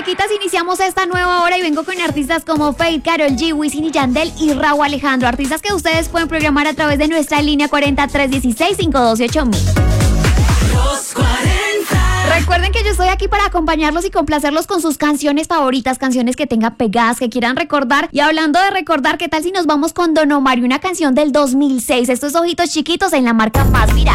chiquitas, iniciamos esta nueva hora y vengo con artistas como Feid, Karol G, Wisin y Yandel y Rauw Alejandro. Artistas que ustedes pueden programar a través de nuestra línea 40-316-512-8000. Recuerden que yo estoy aquí para acompañarlos y complacerlos con sus canciones favoritas, canciones que tengan pegadas, que quieran recordar. Y hablando de recordar, ¿qué tal si nos vamos con Don Omar y una canción del 2006? Estos Ojitos Chiquitos en la marca Más Viral.